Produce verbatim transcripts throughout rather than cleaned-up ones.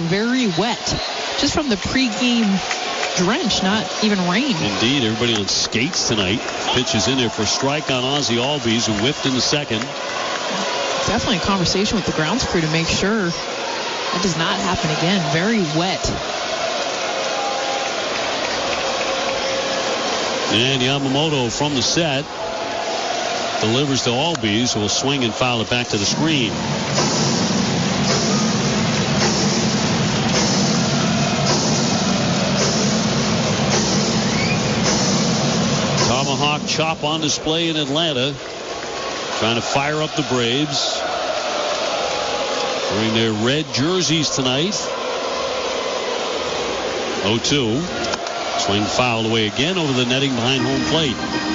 very wet, just from the pregame drench, not even rain. Indeed, everybody on skates tonight. Pitch is in there for a strike on Ozzie Albies, who whiffed in the second. Definitely a conversation with the grounds crew to make sure that does not happen again. Very wet. And Yamamoto from the set delivers to Albies, who will swing and foul it back to the screen. Tomahawk chop on display in Atlanta, trying to fire up the Braves. Wearing their red jerseys tonight. oh two. Swing fouled away again over the netting behind home plate.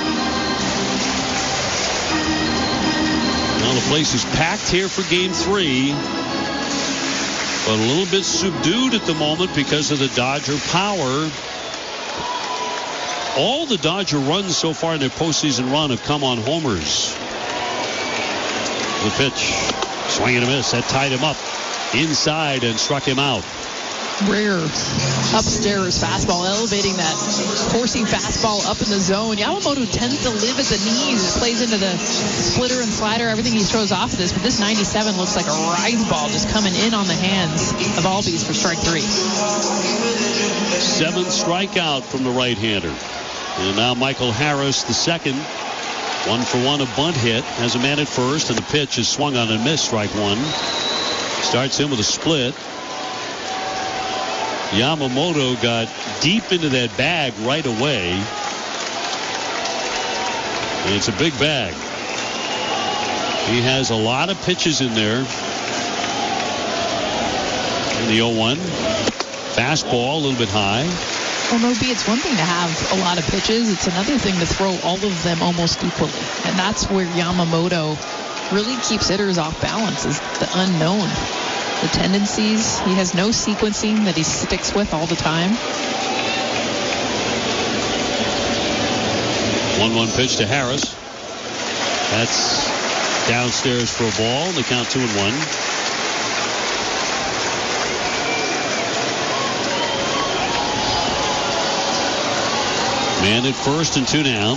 Now the place is packed here for game three, but a little bit subdued at the moment because of the Dodger power. All the Dodger runs so far in their postseason run have come on homers. The pitch, swing and a miss. That tied him up inside and struck him out. Rare upstairs fastball, elevating that forcing fastball up in the zone. Yamamoto tends to live at the knees. It plays into the splitter and slider, everything he throws off this. But this ninety-seven looks like a rise ball just coming in on the hands of Albies for strike three. Seventh strikeout from the right-hander. And now Michael Harris, the second. One for one, a bunt hit. Has a man at first, and the pitch is swung on and missed, strike one. Starts in with a split. Yamamoto got deep into that bag right away. And it's a big bag. He has a lot of pitches in there. In the oh one. Fastball, a little bit high. Well, Moby, it's one thing to have a lot of pitches. It's another thing to throw all of them almost equally. And that's where Yamamoto really keeps hitters off balance, is the unknown. The tendencies, he has no sequencing that he sticks with all the time. one one pitch to Harris. That's downstairs for a ball. They count two and one. Man at first and two down.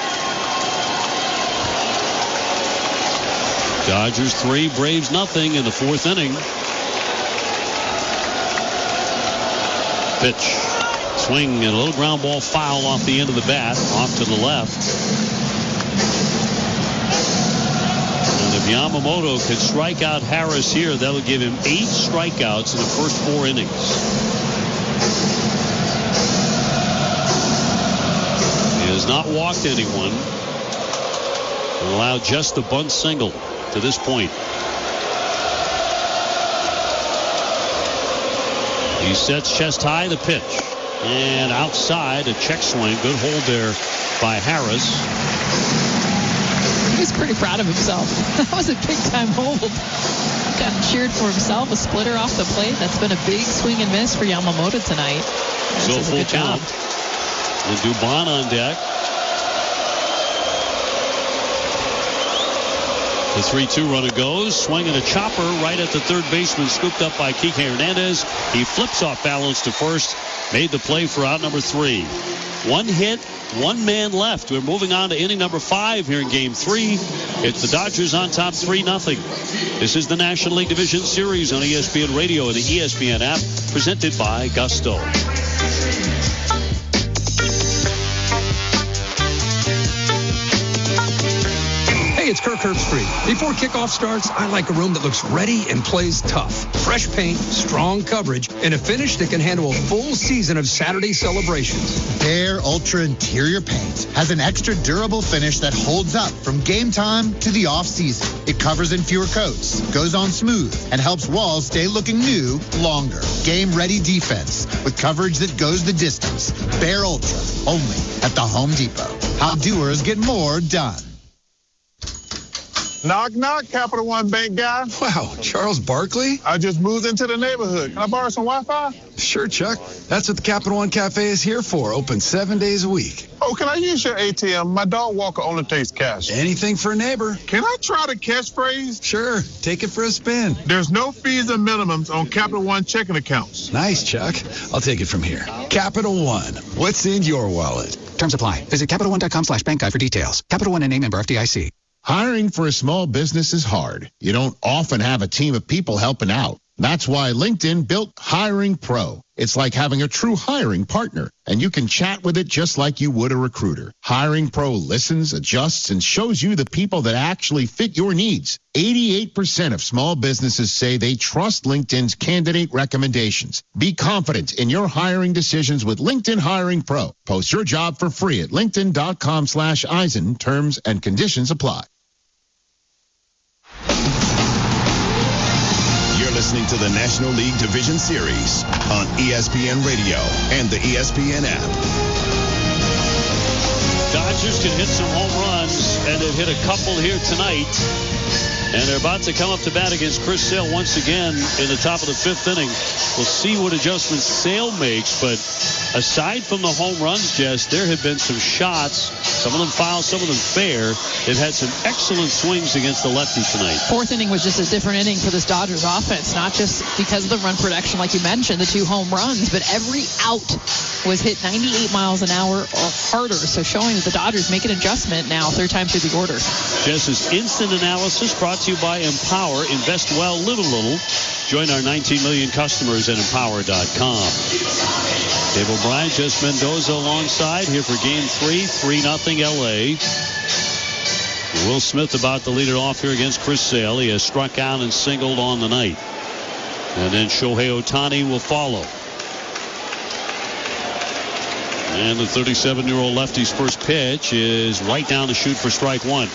Dodgers three, Braves nothing in the fourth inning. Pitch, swing, and a little ground ball foul off the end of the bat, off to the left. And if Yamamoto could strike out Harris here, that'll give him eight strikeouts in the first four innings. He has not walked anyone and allowed just the bunt single to this point. He sets chest high, the pitch. And outside, a check swing. Good hold there by Harris. He was pretty proud of himself. That was a big-time hold. Got cheered for himself. A splitter off the plate. That's been a big swing and miss for Yamamoto tonight. So full count. And Dubon on deck. The three two runner goes, swinging a chopper right at the third baseman, scooped up by Kike Hernandez. He flips off balance to first, made the play for out number three. One hit, one man left. We're moving on to inning number five here in game three. It's the Dodgers on top three nothing. This is the National League Division Series on E S P N Radio and the E S P N app, presented by Gusto. Hey, it's Kirk Herbstreit. Before kickoff starts, I like a room that looks ready and plays tough. Fresh paint, strong coverage, and a finish that can handle a full season of Saturday celebrations. Behr Ultra Interior Paint has an extra durable finish that holds up from game time to the off-season. It covers in fewer coats, goes on smooth, and helps walls stay looking new longer. Game-ready defense with coverage that goes the distance. Behr Ultra, only at the Home Depot. How doers get more done. Knock, knock, Capital One Bank guy. Wow, Charles Barkley? I just moved into the neighborhood. Can I borrow some Wi-Fi? Sure, Chuck. That's what the Capital One Cafe is here for. Open seven days a week. Oh, can I use your A T M? My dog walker only takes cash. Anything for a neighbor. Can I try the catchphrase? Sure. Take it for a spin. There's no fees and minimums on Capital One checking accounts. Nice, Chuck. I'll take it from here. Capital One. What's in your wallet? Terms apply. Visit Capital One dot com slash bank guide for details. Capital One and name member F D I C. Hiring for a small business is hard. You don't often have a team of people helping out. That's why LinkedIn built Hiring Pro. It's like having a true hiring partner, and you can chat with it just like you would a recruiter. Hiring Pro listens, adjusts, and shows you the people that actually fit your needs. eighty-eight percent of small businesses say they trust LinkedIn's candidate recommendations. Be confident in your hiring decisions with LinkedIn Hiring Pro. Post your job for free at linkedin.com slash Eisen. Terms and conditions apply. Listening to the National League Division Series on E S P N Radio and the E S P N app. Dodgers can hit some home runs, and they've hit a couple here tonight. And they're about to come up to bat against Chris Sale once again in the top of the fifth inning. We'll see what adjustments Sale makes, but aside from the home runs, Jess, there have been some shots, some of them foul, some of them fair. They've had some excellent swings against the lefty tonight. Fourth inning was just a different inning for this Dodgers offense, not just because of the run production, like you mentioned, the two home runs, but every out was hit ninety-eight miles an hour or harder, so showing that the Dodgers make an adjustment now, third time through the order. Jess's instant analysis brought to you by Empower. Invest well, live a little. Join our nineteen million customers at empower dot com. Dave O'Brien, Jess Mendoza alongside here for game three, three nothing L A. Will Smith about to lead it off here against Chris Sale. He has struck out and singled on the night. And then Shohei Ohtani will follow. And the thirty-seven-year-old lefty's first pitch is right down the chute for strike one.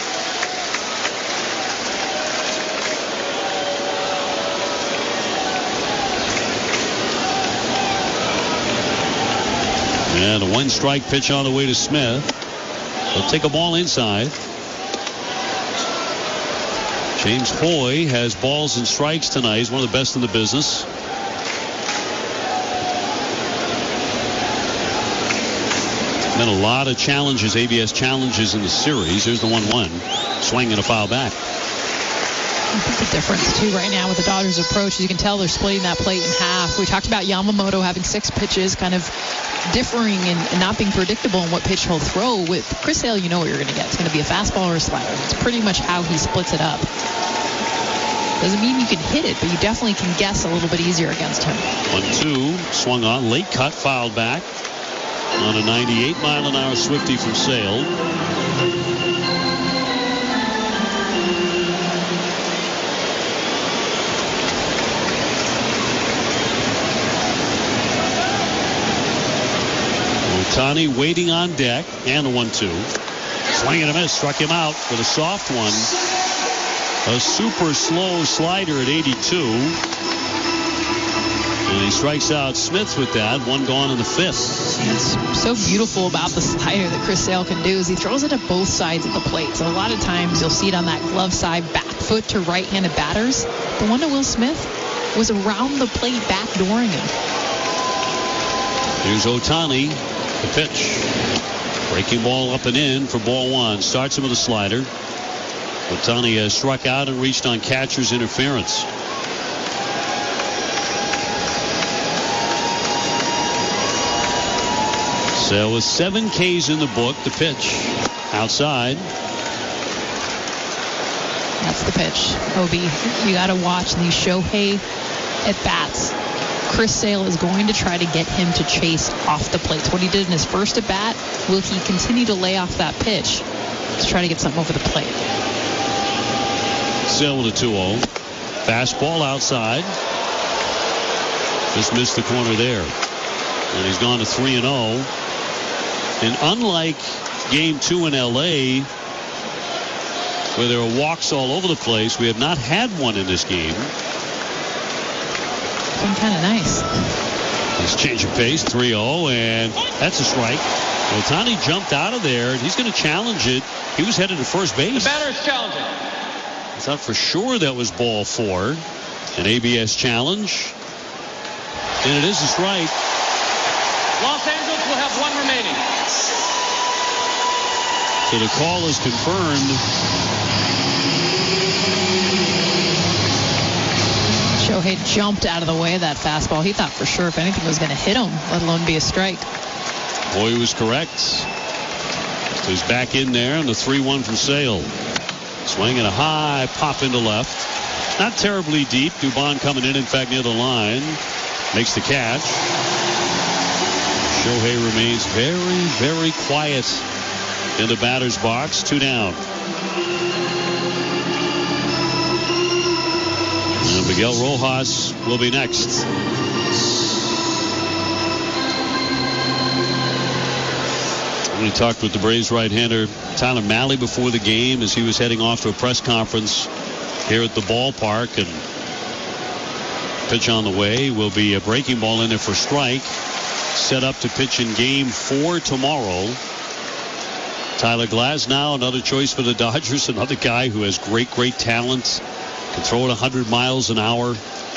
And a one-strike pitch on the way to Smith. They'll take a ball inside. James Hoy has balls and strikes tonight. He's one of the best in the business. Been a lot of challenges, A B S challenges in the series. Here's the one one. Swing and a foul back. I think the difference, too, right now with the Dodgers' approach is you can tell they're splitting that plate in half. We talked about Yamamoto having six pitches, kind of differing and, and not being predictable in what pitch he'll throw. With Chris Sale, you know what you're going to get. It's going to be a fastball or a slider. It's pretty much how he splits it up. Doesn't mean you can hit it, but you definitely can guess a little bit easier against him. one two, swung on, late cut, fouled back on a ninety-eight mile an hour Swifty from Sale. Ohtani waiting on deck, and the one two. Swing and a miss, struck him out with a soft one. A super slow slider at eighty-two. And he strikes out Smith with that. One gone in the fifth. What's so beautiful about the slider that Chris Sale can do is he throws it at both sides of the plate. So a lot of times you'll see it on that glove side, back foot to right-handed batters. The one to Will Smith was around the plate, backdooring him. Here's Ohtani, the pitch. Breaking ball up and in for ball one. Starts him with a slider. Ohtani has struck out and reached on catcher's interference. So with seven Ks in the book, the pitch outside. That's the pitch. Obi, you got to watch these Shohei at bats. Chris Sale is going to try to get him to chase off the plate. What he did in his first at bat, will he continue to lay off that pitch to try to get something over the plate? Sale with a two oh. Fastball outside. Just missed the corner there. And he's gone to three and oh. And unlike game two in L A, where there are walks all over the place, we have not had one in this game. It's been kind of nice. Let's change of pace, three oh, and that's a strike. Ohtani jumped out of there, and he's going to challenge it He was headed to first base. The batter's challenging. I thought for sure that was ball four. An A B S challenge. And it is a strike. Los Angeles will have one remaining. So the call is confirmed. Shohei jumped out of the way of that fastball. He thought for sure if anything was going to hit him, let alone be a strike. Boy, he was correct. So he's back in there, and the three one from Sale. Swinging a high pop into left. Not terribly deep. Dubon coming in, in fact, near the line. Makes the catch. Shohei remains very, very quiet in the batter's box. Two down. And Miguel Rojas will be next. We talked with the Braves right-hander Tyler Mahle before the game as he was heading off to a press conference here at the ballpark. And pitch on the way will be a breaking ball in there for strike. Set up to pitch in game four tomorrow. Tyler Glasnow, another choice for the Dodgers. Another guy who has great, great talent. Can throw it one hundred miles an hour.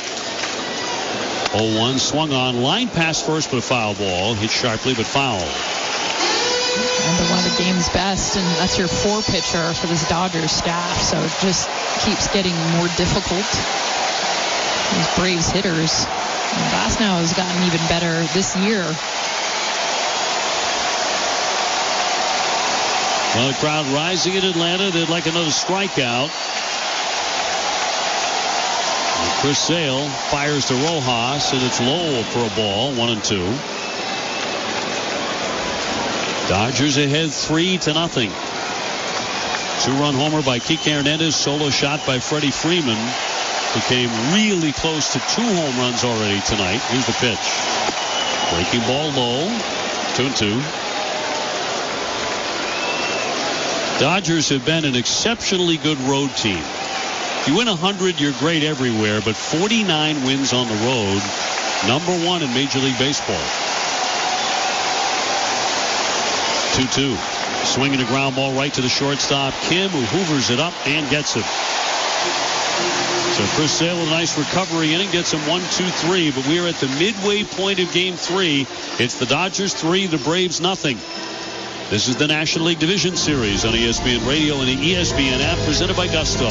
oh one swung on. Line past first, but a foul ball. Hit sharply, but foul. And one of the game's best, and that's your four pitcher for this Dodgers staff. So it just keeps getting more difficult. These Braves hitters. Glasnow has gotten even better this year. Well, the crowd rising in Atlanta. They'd like another strikeout. And Chris Sale fires to Rojas, and it's low for a ball. One and two. Dodgers ahead three to nothing. Two-run homer by Kike Hernandez. Solo shot by Freddie Freeman, who came really close to two home runs already tonight. Here's the pitch. Breaking ball low. Two and two. Dodgers have been an exceptionally good road team. If you win one hundred, you're great everywhere, but forty-nine wins on the road, number one in Major League Baseball. two two. Swinging a ground ball right to the shortstop, Kim, who hoovers it up and gets it. So Chris Sale with a nice recovery inning, gets him one, two, three, but we're at the midway point of game three. It's the Dodgers three, the Braves nothing. This is the National League Division Series on E S P N Radio and the E S P N app, presented by Gusto.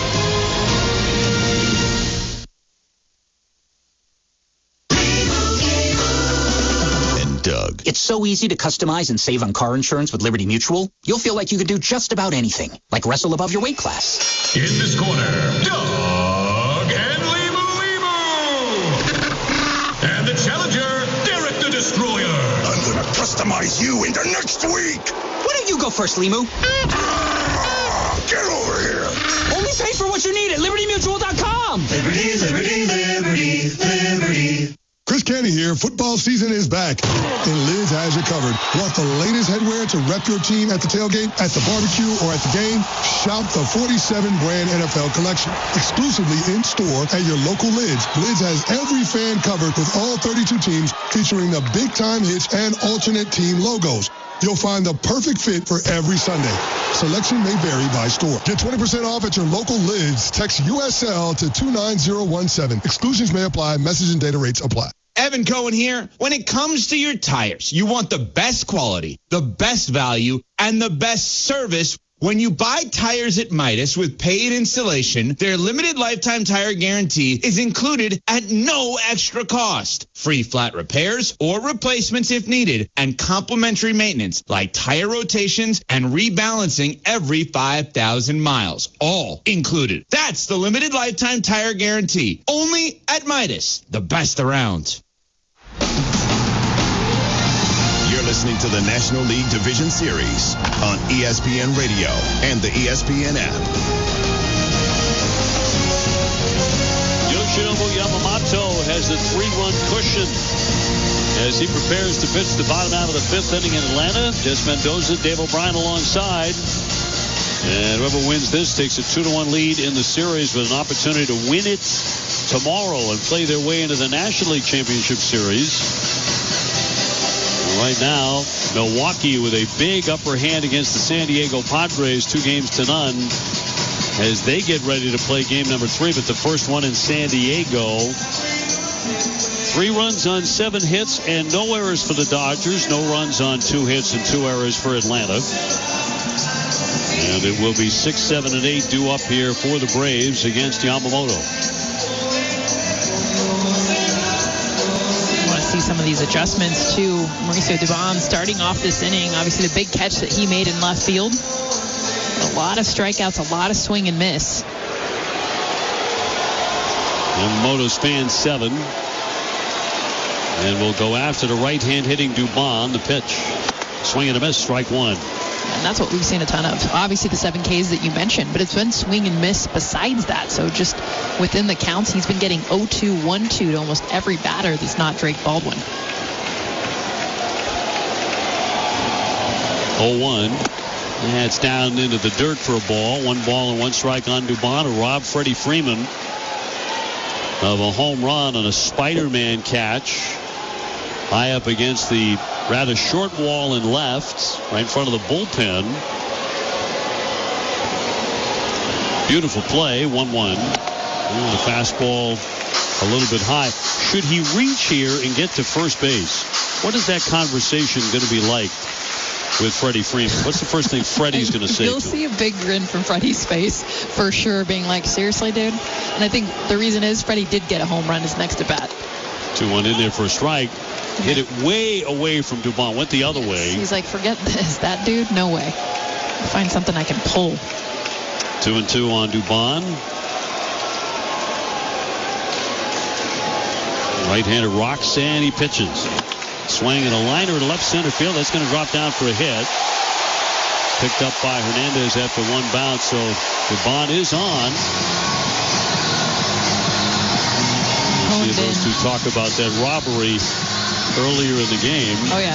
And Doug. It's so easy to customize and save on car insurance with Liberty Mutual. You'll feel like you could do just about anything, like wrestle above your weight class. In this corner, Doug and Limu Limu. And the challenger, Derek the Destroyer. I'm going to customize you into next week. Why don't you go first, Limu? Get over here. Only pay for what you need at Liberty Mutual dot com. Liberty, Liberty, Liberty, Liberty. Chris Canty here. Football season is back, and Liz has you covered. Want the latest headwear to rep your team at the tailgate, at the barbecue, or at the game? Shop the forty-seven brand N F L collection, exclusively in store at your local Lids. Lids has every fan covered with all thirty-two teams, featuring the big-time hits and alternate team logos. You'll find the perfect fit for every Sunday. Selection may vary by store. Get twenty percent off at your local Lids. Text U S L to two nine zero one seven. Exclusions may apply. Message and data rates apply. Evan Cohen here. When it comes to your tires, you want the best quality, the best value, and the best service. When you buy tires at Midas with paid installation, their limited lifetime tire guarantee is included at no extra cost. Free flat repairs or replacements if needed, and complimentary maintenance like tire rotations and rebalancing every five thousand miles. All included. That's the limited lifetime tire guarantee. Only at Midas, the best around. You're listening to the National League Division Series on E S P N Radio and the E S P N app. Yoshinobu Yamamoto has a three-run cushion as he prepares to pitch the bottom out of the fifth inning in Atlanta. Jess Mendoza, Dave O'Brien alongside. And whoever wins this takes a two to one lead in the series with an opportunity to win it tomorrow and play their way into the National League Championship Series. Right now, Milwaukee with a big upper hand against the San Diego Padres, two games to none, as they get ready to play game number three, but the first one in San Diego. Three runs on seven hits and no errors for the Dodgers. No runs on two hits and two errors for Atlanta. And it will be six, seven, and eight due up here for the Braves against Yamamoto. I want to see some of these adjustments too. Mauricio Dubon starting off this inning. Obviously the big catch that he made in left field. A lot of strikeouts, a lot of swing and miss. Yamamoto spans seven. And we'll go after the right-hand hitting Dubon. The pitch. Swing and a miss. Strike one. And that's what we've seen a ton of. Obviously the seven Ks that you mentioned, but it's been swing and miss besides that. So just within the counts, he's been getting oh two, one two to almost every batter that's not Drake Baldwin. oh one. Yeah, it's down into the dirt for a ball. One ball and one strike on Dubon to rob Freddie Freeman of a home run on a Spider-Man catch. High up against the rather short wall in left, right in front of the bullpen. Beautiful play, one one. The fastball a little bit high. Should he reach here and get to first base? What is that conversation going to be like with Freddie Freeman? What's the first thing Freddie's going to say You'll to see him? a big grin from Freddie's face for sure, being like, seriously, dude? And I think the reason is Freddie did get a home run his next at bat. two one in there for a strike. Hit it way away from Dubon. Went the other way. He's like, forget this. That dude, no way. I'll find something I can pull. Two and two on Dubon. Right-hander rocks and he pitches. Swing and a liner to left center field. That's going to drop down for a hit. Picked up by Hernandez after one bounce. So Dubon is on. We'll see those two talk about that robbery earlier in the game. Oh, yeah.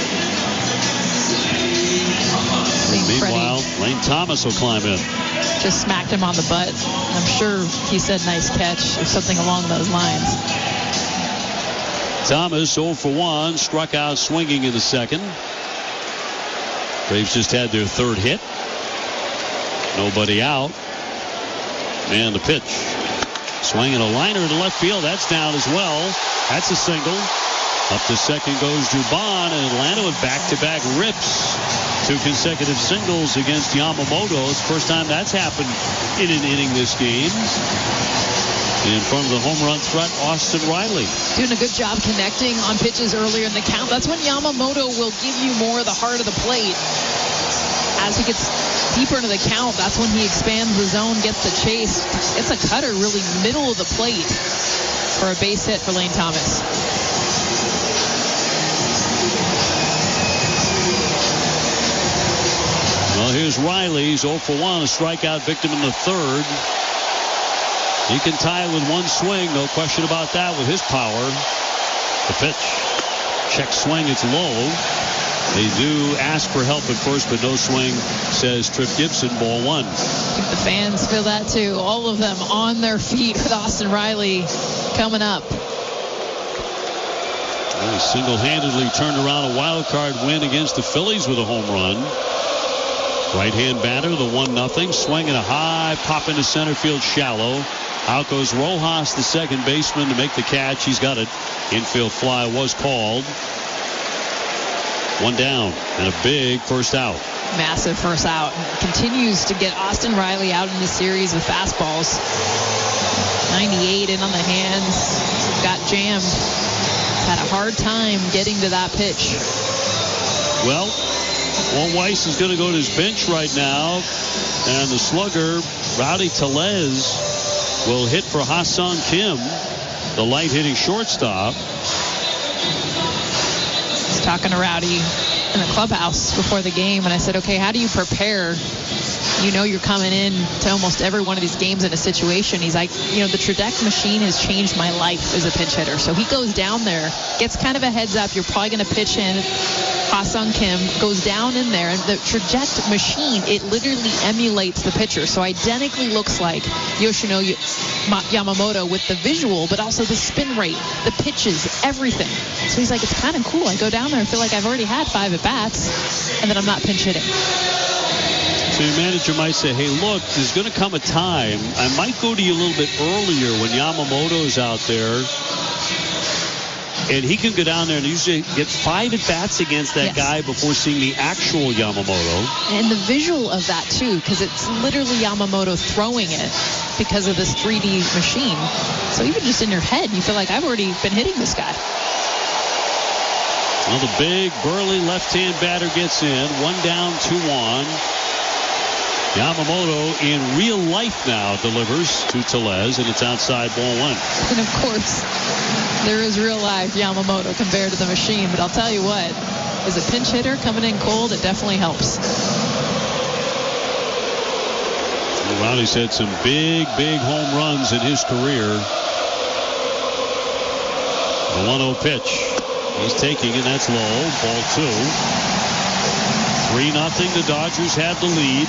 Meanwhile, Lane Thomas will climb in. Just smacked him on the butt. I'm sure he said nice catch or something along those lines. Thomas oh for one, struck out swinging in the second. Braves just had their third hit. Nobody out. And the pitch. Swinging a liner to left field. That's down as well. That's a single. Up to second goes Dubon, and Atlanta with back-to-back rips. Two consecutive singles against Yamamoto. It's the first time that's happened in an inning this game. In front of the home run threat, Austin Riley. Doing a good job connecting on pitches earlier in the count. That's when Yamamoto will give you more of the heart of the plate. As he gets deeper into the count, that's when he expands the zone, gets the chase. It's a cutter really middle of the plate for a base hit for Lane Thomas. Well, here's Riley. He's oh for one, a strikeout victim in the third. He can tie it with one swing, no question about that, with his power. The pitch. Check swing, it's low. They do ask for help at first, but no swing, says Tripp Gibson, ball one. I think the fans feel that too. All of them on their feet with Austin Riley coming up. Well, he single-handedly turned around a wild card win against the Phillies with a home run. Right-hand batter, the one nothing. Swinging a high pop into center field shallow. Out goes Rojas, the second baseman, to make the catch. He's got it. Infield fly was called. One down and a big first out. Massive first out. Continues to get Austin Riley out in the series with fastballs. ninety-eight in on the hands. Got jammed. Had a hard time getting to that pitch. Well, Walt Weiss is going to go to his bench right now. And the slugger, Rowdy Tellez, will hit for Ha-Seong Kim, the light-hitting shortstop. I was talking to Rowdy in the clubhouse before the game, and I said, okay, how do you prepare you know you're coming in to almost every one of these games in a situation. He's like, you know, the Tradek machine has changed my life as a pinch hitter. So he goes down there, gets kind of a heads up. You're probably going to pitch in. Ha-Sung Kim goes down in there, and the Tradek machine, it literally emulates the pitcher. So identically looks like Yoshino Yamamoto with the visual, but also the spin rate, the pitches, everything. So he's like, it's kind of cool. I go down there, I feel like I've already had five at-bats, and then I'm not pinch hitting. So your manager might say, hey, look, there's going to come a time, I might go to you a little bit earlier when Yamamoto's out there, and he can go down there and usually get five at-bats against that yes. guy before seeing the actual Yamamoto. And the visual of that, too, because it's literally Yamamoto throwing it because of this three D machine. So even just in your head, you feel like I've already been hitting this guy. Well, the big, burly left-hand batter gets in. One down, two on. Yamamoto in real life now delivers to Tellez, and it's outside ball one. And, of course, there is real life Yamamoto compared to the machine. But I'll tell you what, as a pinch hitter coming in cold, it definitely helps. Well, Ronnie's had some big, big home runs in his career. The one oh pitch. He's taking, and that's low. Ball two. three nothing. The Dodgers have the lead.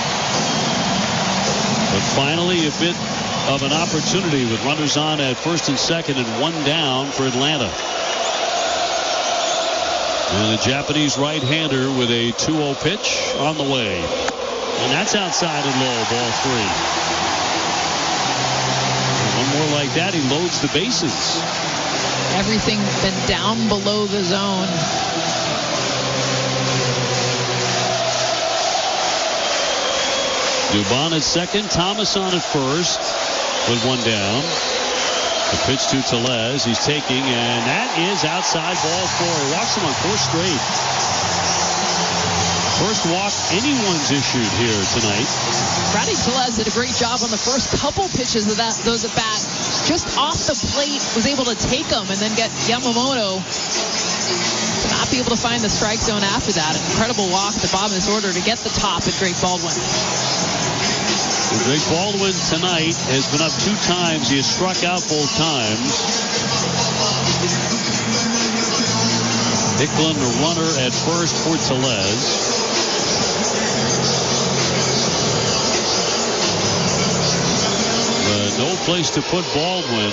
But finally, a bit of an opportunity with runners on at first and second and one down for Atlanta. And the Japanese right-hander with a two oh pitch on the way. And that's outside and low. Ball three. And one more like that, he loads the bases. Everything been down below the zone. Dubon at second, Thomas on at first with one down. The pitch to Tellez, he's taking, and that is outside ball four. He walks him on four straight. First walk anyone's issued here tonight. Rowdy Tellez did a great job on the first couple pitches of that those at bat. Just off the plate, was able to take them and then get Yamamoto to not be able to find the strike zone after that. An incredible walk at the bottom of this order to get the top at Drake Baldwin. Well, Drake Baldwin tonight has been up two times. He has struck out both times. Hicklin, the runner at first for Tellez. No place to put Baldwin.